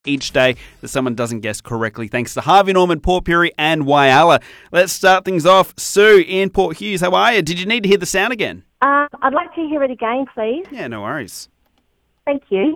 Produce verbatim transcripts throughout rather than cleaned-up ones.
each day that someone doesn't guess correctly, thanks to Harvey Norman, Port Pirie and Whyalla. Let's start things off. Sue in Port Hughes, how are you? Did you need to hear the sound again? Uh, I'd like to hear it again, please. Yeah, no worries. Thank you.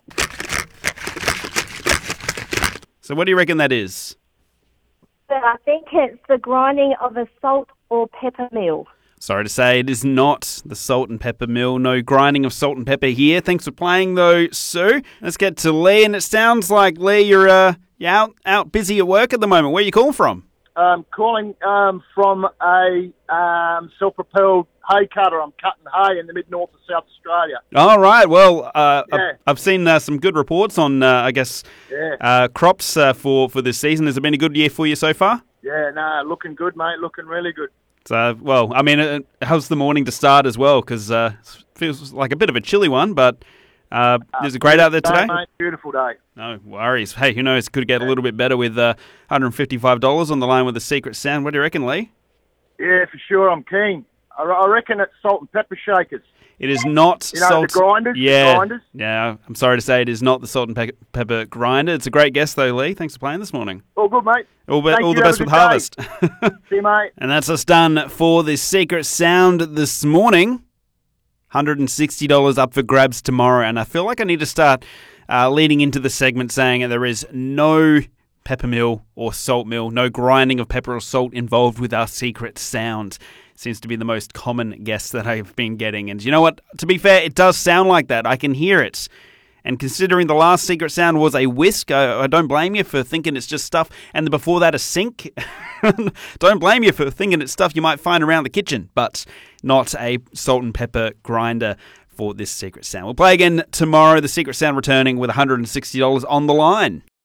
So what do you reckon that is? So I think it's the grinding of a salt or pepper mill. Sorry to say, it is not the salt and pepper mill. No grinding of salt and pepper here. Thanks for playing, though, Sue. Let's get to Lee, and it sounds like, Lee, you're, uh, you're out, out busy at work at the moment. Where are you calling from? Um, calling um, from a um, self-propelled hay cutter. I'm cutting hay in the mid-north of South Australia. All right. Well, uh, Yeah. I've, I've seen uh, some good reports on, uh, I guess, Yeah, uh, crops uh, for, for this season. Has it been a good year for you so far? yeah, no, looking good, mate, looking really good. So, well, I mean, uh, how's the morning to start as well? Because uh, it feels like a bit of a chilly one, but uh, is it great out there today? Day, mate, beautiful day. No worries. Hey, who knows? Could get a little bit better with uh, one hundred fifty-five dollars on the line with the secret sound. What do you reckon, Lee? Yeah, for sure, I'm keen. I, I reckon it's salt and pepper shakers. It is not You know, salt. the grinders? The Yeah, grinders? yeah. I'm sorry to say it is not the salt and pe- pepper grinder. It's a great guess, though, Lee. Thanks for playing this morning. All good, mate. All, be- Thank all you. the best Have with a good harvest. See you, mate. And that's us done for the secret sound this morning. one hundred sixty dollars up for grabs tomorrow. And I feel like I need to start uh, leading into the segment saying that there is no pepper mill or salt mill, no grinding of pepper or salt involved with our secret sound. Seems to be the most common guess that I've been getting. And you know what? To be fair, it does sound like that. I can hear it. And considering the last secret sound was a whisk, I, I don't blame you for thinking it's just stuff. And before that, a sink. Don't blame you for thinking it's stuff you might find around the kitchen, but not a salt and pepper grinder for this secret sound. We'll play again tomorrow. The secret sound returning with one hundred sixty dollars on the line.